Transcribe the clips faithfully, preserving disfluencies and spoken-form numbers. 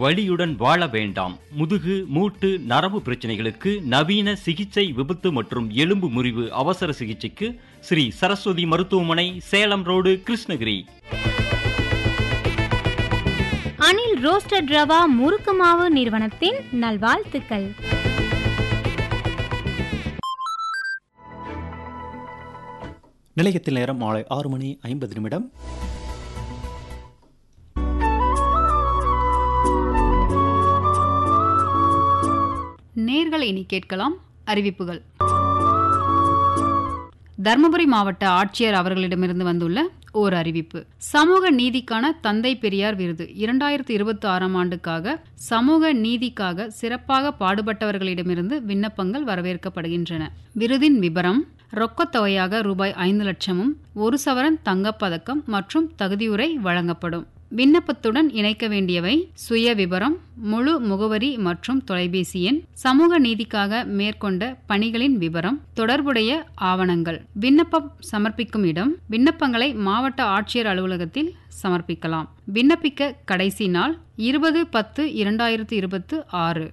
வலியுடன் வாழ வேண்டாம். முதுகு, மூட்டு, நரம்பு பிரச்சனைகளுக்கு நவீன சிகிச்சை, விபத்து மற்றும் எலும்பு முறிவு அவசர சிகிச்சைக்கு ஸ்ரீ சரஸ்வதி மருத்துவமனை, சேலம் ரோடு, கிருஷ்ணகிரி. அனில் ரோஸ்டட் ரவா முறுக்கு மாவு நிறுவனத்தின் நல்வாழ்த்துக்கள். நிலையத்தில் நேரம் மாலை ஆறு மணி ஐம்பது நிமிடம். நேர்கள் இனி கேட்கலாம் அறிவிப்புகள். தர்மபுரி மாவட்ட ஆட்சியர் அவர்களிடமிருந்து வந்துள்ள ஓர் அறிவிப்பு. சமூக நீதிக்கான தந்தை பெரியார் விருது இரண்டாயிரத்தி இருபத்தி ஆறாம் ஆண்டுக்காக சமூக நீதிக்காக சிறப்பாக பாடுபட்டவர்களிடமிருந்து விண்ணப்பங்கள் வரவேற்கப்படுகின்றன. விருதின் விபரம்: ரொக்கத்தொகையாக ரூபாய் ஐந்து லட்சமும் ஒரு சவரன் தங்கப்பதக்கம் மற்றும் தகுதியுரை வழங்கப்படும். விண்ணப்பத்துடன் இணைக்க வேண்டியவை: சுய விபரம், முழு முகவரி மற்றும் தொலைபேசி எண், சமூக நீதிக்காக மேற்கொண்ட பணிகளின் விபரம், தொடர்புடைய ஆவணங்கள். விண்ணப்பம் சமர்ப்பிக்கும் இடம்: விண்ணப்பங்களை மாவட்ட ஆட்சியர் அலுவலகத்தில் சமர்ப்பிக்கலாம். விண்ணப்பிக்க கடைசி நாள் இருபது பத்து இரண்டாயிரத்தி இருபத்தி ஆறு.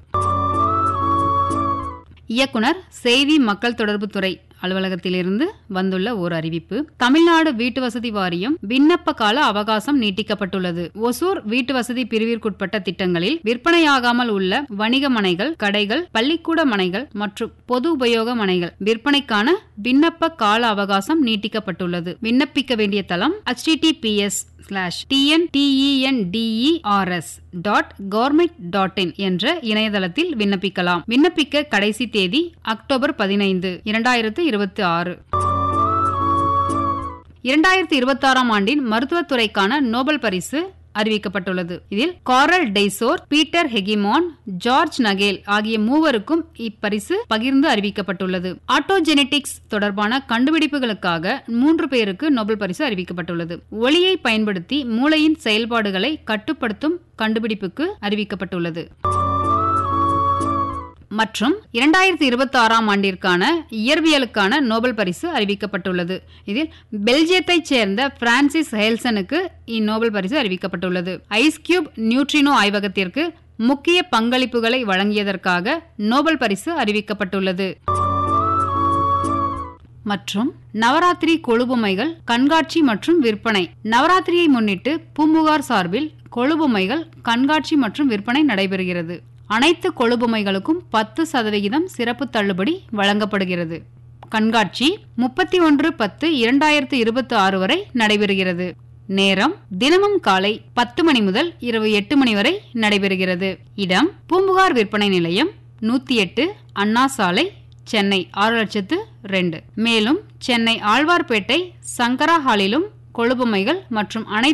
இயக்குனர், செய்தி மக்கள் தொடர்பு துறை அலுவலகத்திலிருந்து வந்துள்ள ஓர் அறிவிப்பு. தமிழ்நாடு வீட்டு வசதி வாரியம் விண்ணப்ப கால அவகாசம் நீட்டிக்கப்பட்டுள்ளது. ஒசூர் வீட்டு வசதி பிரிவிற்குட்பட்ட திட்டங்களில் விற்பனையாகாமல் உள்ள வணிக மனைகள், கடைகள், பள்ளிக்கூட மனைகள் மற்றும் பொது உபயோக மனைகள் விற்பனைக்கான விண்ணப்ப கால அவகாசம் நீட்டிக்கப்பட்டுள்ளது. விண்ணப்பிக்க வேண்டிய தளம் H D D B S slash T N D E N D E R S dot government dot in என்ற இணையதளத்தில் விண்ணப்பிக்கலாம். விண்ணப்பிக்க கடைசி தேதி அக்டோபர் பதினைந்து இரண்டாயிரத்து இருபத்தி ஆறு. இரண்டாயிரத்தி இருபத்தி ஆறாம் ஆண்டின் மருத்துவத்துறைக்கான நோபல் பரிசு அறிவிக்கப்பட்டுள்ளது. இதில் காரல் டெய்சோர், பீட்டர் ஹெகிமான், ஜார்ஜ் நகேல் ஆகிய மூவருக்கும் இப்பரிசு பகிர்ந்து அறிவிக்கப்பட்டுள்ளது. ஆட்டோஜெனெடிக்ஸ் தொடர்பான கண்டுபிடிப்புகளுக்காக மூன்று பேருக்கு நோபல் பரிசு அறிவிக்கப்பட்டுள்ளது. ஒளியை பயன்படுத்தி மூளையின் செயல்பாடுகளை கட்டுப்படுத்தும் கண்டுபிடிப்புக்கு அறிவிக்கப்பட்டுள்ளது. மற்றும் இரண்டாயிரத்தி இருபத்தி ஆறாம் ஆண்டிற்கான இயற்பியலுக்கான நோபல் பரிசு அறிவிக்கப்பட்டுள்ளது. இதில் பெல்ஜியத்தைச் சேர்ந்த பிரான்சிஸ் ஹெல்சனுக்கு இந்நோபல் பரிசு அறிவிக்கப்பட்டுள்ளது. ஐஸ் கியூப் நியூட்ரினோ ஆய்வகத்திற்கு முக்கிய பங்களிப்புகளை வழங்கியதற்காக நோபல் பரிசு அறிவிக்கப்பட்டுள்ளது. மற்றும் நவராத்திரி கொழுபொம்மைகள் கண்காட்சி மற்றும் விற்பனை. நவராத்திரியை முன்னிட்டு பூம்புகார் சார்பில் கொழுபொம்மைகள் கண்காட்சி மற்றும் விற்பனை நடைபெறுகிறது. அனைத்து கொழுபொம்மைகளுக்கும் பத்து சதவிகிதம் சிறப்பு தள்ளுபடி வழங்கப்படுகிறது. கண்காட்சி முப்பத்தி ஒன்று பத்து இரண்டாயிரத்தி இருபத்தி ஆறு வரை நடைபெறுகிறது. நேரம் தினமும் காலை பத்து மணி முதல் இரவு எட்டு மணி வரை நடைபெறுகிறது. இடம் பூம்புகார் விற்பனை நிலையம், நூத்தி எட்டு அண்ணா சாலை, சென்னை ஆறு லட்சத்து ரெண்டு. மேலும் சென்னை ஆழ்வார்பேட்டை சங்கரா ஹாலிலும் கொழுபொம்மைகள் மற்றும் அனைத்து